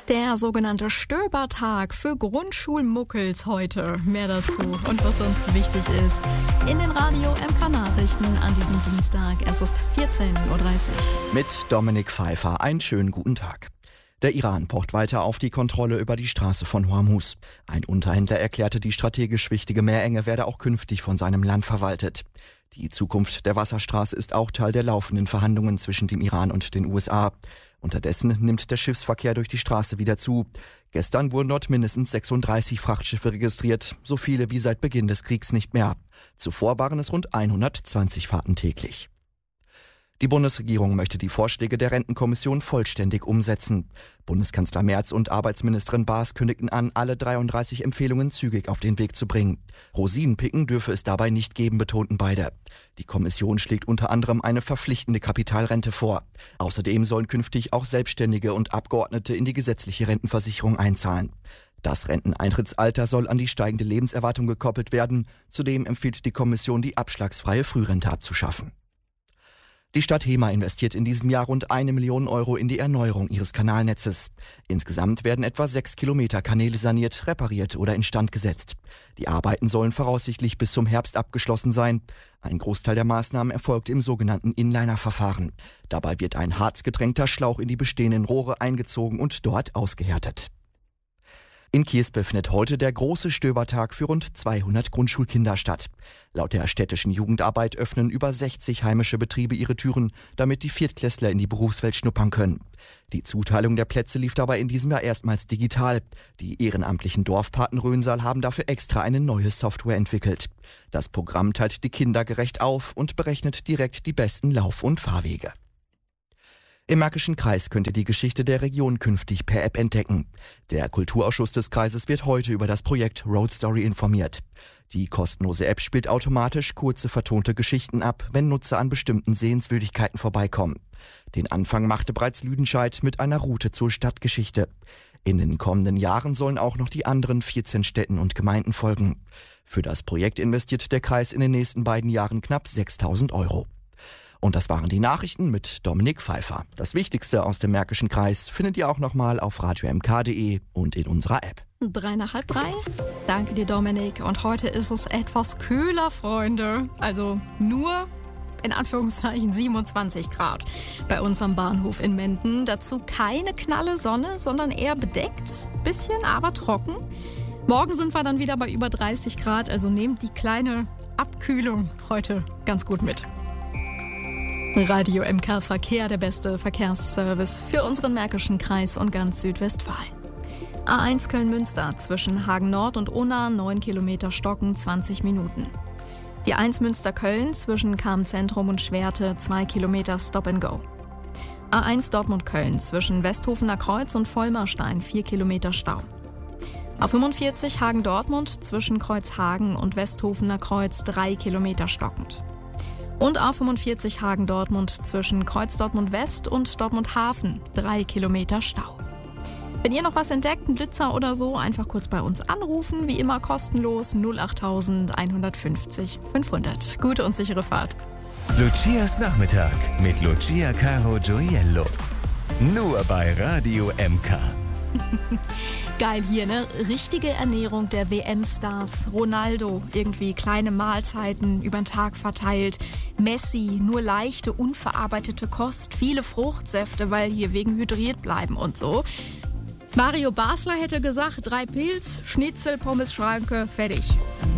Der sogenannte Stöbertag für Grundschulmuckels heute. Mehr dazu und was sonst wichtig ist in den Radio MK Nachrichten an diesem Dienstag. Es ist 14.30 Uhr. Mit Dominik Pfeiffer einen schönen guten Tag. Der Iran pocht weiter auf die Kontrolle über die Straße von Hormuz. Ein Unterhändler erklärte, die strategisch wichtige Meerenge werde auch künftig von seinem Land verwaltet. Die Zukunft der Wasserstraße ist auch Teil der laufenden Verhandlungen zwischen dem Iran und den USA. Unterdessen nimmt der Schiffsverkehr durch die Straße wieder zu. Gestern wurden dort mindestens 36 Frachtschiffe registriert, so viele wie seit Beginn des Kriegs nicht mehr. Zuvor waren es rund 120 Fahrten täglich. Die Bundesregierung möchte die Vorschläge der Rentenkommission vollständig umsetzen. Bundeskanzler Merz und Arbeitsministerin Baas kündigten an, alle 33 Empfehlungen zügig auf den Weg zu bringen. Rosinenpicken dürfe es dabei nicht geben, betonten beide. Die Kommission schlägt unter anderem eine verpflichtende Kapitalrente vor. Außerdem sollen künftig auch Selbstständige und Abgeordnete in die gesetzliche Rentenversicherung einzahlen. Das Renteneintrittsalter soll an die steigende Lebenserwartung gekoppelt werden. Zudem empfiehlt die Kommission, die abschlagsfreie Frührente abzuschaffen. Die Stadt Hemer investiert in diesem Jahr rund 1 Million Euro in die Erneuerung ihres Kanalnetzes. Insgesamt werden etwa 6 Kilometer Kanäle saniert, repariert oder instand gesetzt. Die Arbeiten sollen voraussichtlich bis zum Herbst abgeschlossen sein. Ein Großteil der Maßnahmen erfolgt im sogenannten Inliner-Verfahren. Dabei wird ein harzgetränkter Schlauch in die bestehenden Rohre eingezogen und dort ausgehärtet. In Kiespe findet heute der große Stöbertag für rund 200 Grundschulkinder statt. Laut der städtischen Jugendarbeit öffnen über 60 heimische Betriebe ihre Türen, damit die Viertklässler in die Berufswelt schnuppern können. Die Zuteilung der Plätze lief dabei in diesem Jahr erstmals digital. Die ehrenamtlichen Dorfpaten Rönsal haben dafür extra eine neue Software entwickelt. Das Programm teilt die Kinder gerecht auf und berechnet direkt die besten Lauf- und Fahrwege. Im Märkischen Kreis könnt ihr die Geschichte der Region künftig per App entdecken. Der Kulturausschuss des Kreises wird heute über das Projekt Road Story informiert. Die kostenlose App spielt automatisch kurze vertonte Geschichten ab, wenn Nutzer an bestimmten Sehenswürdigkeiten vorbeikommen. Den Anfang machte bereits Lüdenscheid mit einer Route zur Stadtgeschichte. In den kommenden Jahren sollen auch noch die anderen 14 Städten und Gemeinden folgen. Für das Projekt investiert der Kreis in den nächsten beiden Jahren knapp 6.000 Euro. Und das waren die Nachrichten mit Dominik Pfeiffer. Das Wichtigste aus dem Märkischen Kreis findet ihr auch nochmal auf radiomk.de und in unserer App. 2:03. Danke dir, Dominik. Und heute ist es etwas kühler, Freunde. Also nur, in Anführungszeichen, 27 Grad. Bei uns am Bahnhof in Menden. Dazu keine knalle Sonne, sondern eher bedeckt. Bisschen, aber trocken. Morgen sind wir dann wieder bei über 30 Grad. Also nehmt die kleine Abkühlung heute ganz gut mit. Radio MK Verkehr, der beste Verkehrsservice für unseren Märkischen Kreis und ganz Südwestfalen. A1 Köln-Münster zwischen Hagen Nord und Unna 9 Kilometer Stocken 20 Minuten. Die 1 Münster-Köln zwischen Cham-Zentrum und Schwerte 2 Kilometer Stop and Go. A1 Dortmund-Köln zwischen Westhofener Kreuz und Vollmerstein 4 Kilometer Stau. A45 Hagen-Dortmund zwischen Kreuzhagen und Westhofener Kreuz 3 Kilometer stockend. Und A45 Hagen-Dortmund zwischen Kreuz Dortmund West und Dortmund Hafen 3 Kilometer Stau. Wenn ihr noch was entdeckt, einen Blitzer oder so, einfach kurz bei uns anrufen. Wie immer kostenlos 08000 150 500. Gute und sichere Fahrt. Lucias Nachmittag mit Lucia Caro Gioiello. Nur bei Radio MK. Geil hier, ne? Richtige Ernährung der WM-Stars. Ronaldo, irgendwie kleine Mahlzeiten über den Tag verteilt. Messi, nur leichte, unverarbeitete Kost. Viele Fruchtsäfte, weil hier wegen hydriert bleiben und so. Mario Basler hätte gesagt, 3 Pilz, Schnitzel, Pommes, Schranke, fertig.